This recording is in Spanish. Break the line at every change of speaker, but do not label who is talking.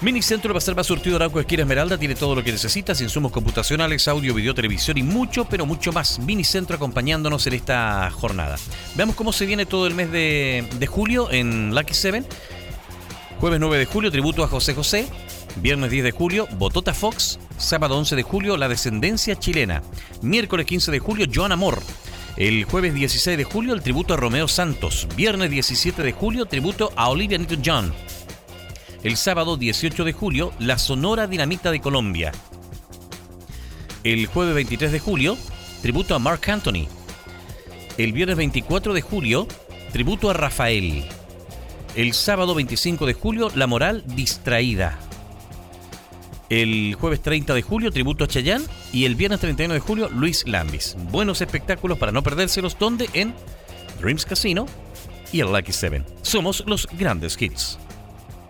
Minicentro Reserva Surtido Arauco Esquina Esmeralda tiene todo lo que necesitas: insumos computacionales, audio, video, televisión y mucho, pero mucho más. Minicentro acompañándonos en esta jornada. Veamos cómo se viene todo el mes de julio en Lucky 7. Jueves 9 de julio, tributo a José José. Viernes 10 de julio, Botota Fox. Sábado 11 de julio, La Descendencia Chilena. Miércoles 15 de julio, Joan Amor. El jueves 16 de julio, el tributo a Romeo Santos. Viernes 17 de julio, tributo a Olivia Newton-John. El sábado 18 de julio, La Sonora Dinamita de Colombia. El jueves 23 de julio, tributo a Marc Anthony. El viernes 24 de julio, tributo a Rafael. El sábado 25 de julio, La Moral Distraída. El jueves 30 de julio, tributo a Chayanne. Y el viernes 31 de julio, Luis Lambis. Buenos espectáculos para no perdérselos, donde en Dreams Casino y el Lucky 7. Somos los grandes hits.